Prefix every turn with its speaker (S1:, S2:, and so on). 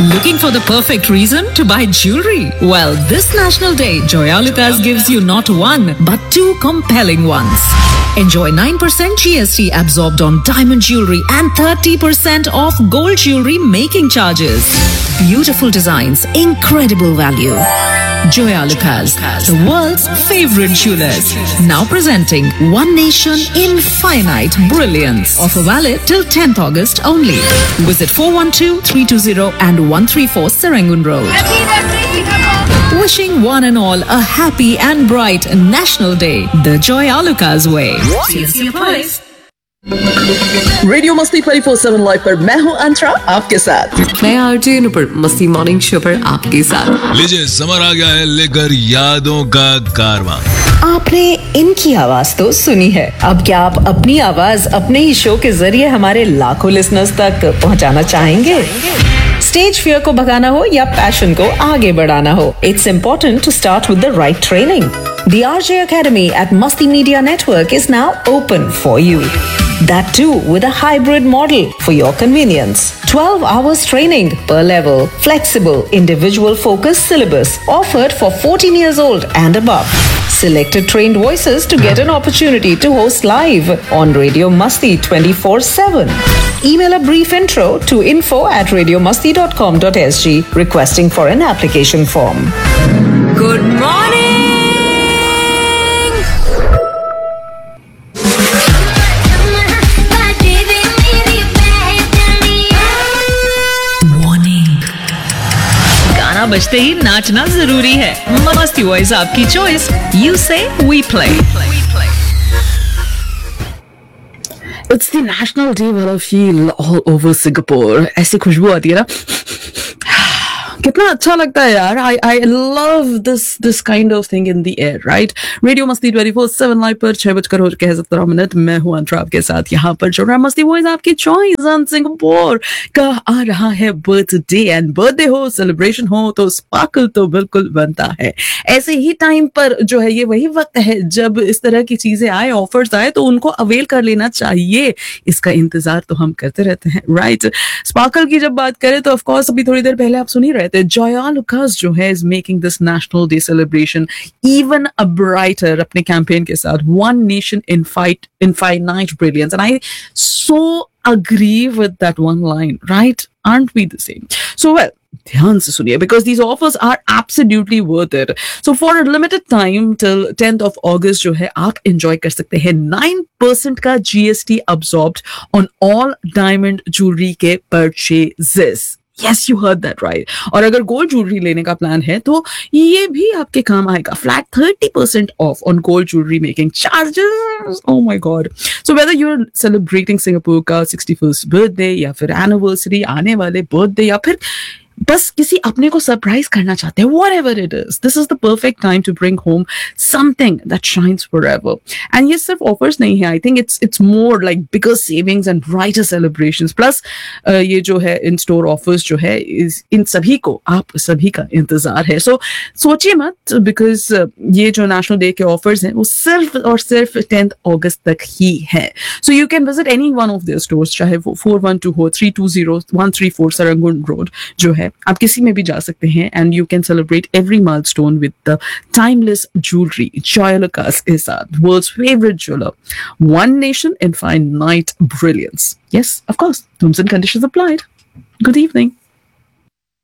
S1: Looking for the perfect reason to buy jewelry? Well, this National Day, Joyalukas gives you not one, but two compelling ones. Enjoy 9% GST absorbed on diamond jewelry and 30% off gold jewelry making charges. Beautiful designs, incredible value. Joyalukas, the world's favorite jewelers. Now presenting One Nation Infinite Brilliance. Offer valid till 10th August only. Visit 412-320 and 134 Serangoon Road. Wishing one and all a happy and bright National Day the Joyalukas way. CSC applies.
S2: Radio मस्ती 24/7 live पर मैं हूं अंतरा आपके साथ।
S3: मैं RJ Nupur मस्ती morning show पर आपके साथ।
S4: लीजिए समर आ गया है लेकर यादों का कारवां।
S5: आपने इनकी आवाज तो सुनी है, अब क्या आप अपनी आवाज अपने ही शो के जरिए हमारे लाखों लिसनर्स तक पहुंचाना चाहेंगे? स्टेज फियर को भगाना हो या पैशन को आगे बढ़ाना हो, it's important to start with the right training. The RJ Academy at Masti Media Network is now open for you. That too with a hybrid model for your convenience. 12 hours training per level, flexible, individual focused syllabus offered for 14 years old and above. Selected trained voices to get an opportunity to host live on Radio Masti 24/7. Email a brief intro to info@radiomasti.com.sg requesting for an application form.
S3: Good morning.
S1: गाना बजते ही नाचना जरूरी है। मस्ती voice आपकी choice. You से we play.
S2: It's the National Day वाला feel all over Singapore. ऐसी खुशबू आती है ना, कितना अच्छा लगता है यार। I love this kind of thing in the air, right? Radio मस्ती 24/7 लाइव पर 6:17 मैं हूं अंतरा आपके साथ। यहाँ पर जो मस्ती वॉइस आपकी चॉइस ऑन सिंगापुर का आ रहा है बर्थडे, एंड बर्थडे हो, सेलिब्रेशन हो तो स्पार्कल तो बिल्कुल बनता है। ऐसे ही टाइम पर जो है ये वही वक्त है जब इस तरह की चीजें आए, ऑफर्स आए तो उनको अवेल कर लेना चाहिए। इसका इंतजार तो हम करते रहते हैं, राइट? स्पार्कल की जब बात करें तो ऑफकोर्स अभी थोड़ी देर पहले आप सुन ही रहे थे, Joyalukas जो है is making this National Day celebration even a brighter अपने कैंपेन के साथ, One Nation Infinite Brilliance, and I so agree with that one line, right? Aren't we the same? So well, ध्यान से सुनिए because these offers are absolutely worth it. So for a limited time till 10th of August जो है आप enjoy कर सकते हैं 9% का GST absorbed on all diamond jewelry के purchases. Yes, you heard that right. और अगर गोल्ड ज्वेलरी लेने का प्लान है तो ये भी आपके काम आएगा। Flat 30% of on gold jewellery making charges. Oh my God. So whether you're celebrating Singapore का 61st बर्थडे या फिर एनिवर्सरी, आने वाले बर्थडे, या फिर बस किसी अपने को सरप्राइज करना चाहते हैं, whatever it is, this is the perfect time to bring home something that shines forever. And ये सिर्फ ऑफर्स नहीं है, I think it's more like bigger savings and brighter celebrations. Plus ये जो है इन स्टोर ऑफर्स जो है इन सभी को आप सभी का इंतजार है। So सोचिए मत, because ये जो नेशनल डे के ऑफर्स हैं वो सिर्फ और सिर्फ 10th अगस्त तक ही है। So you can visit any one of their stores, चाहे वो 412 हो, 320, 134 सरंगुन रोड जो है, आप किसी में भी जा सकते हैं, and you can celebrate every milestone with the timeless jewellery Joyalukas के साथ, world's favourite jeweller, one nation infinite brilliance. Yes, of course, terms and conditions applied. Good evening.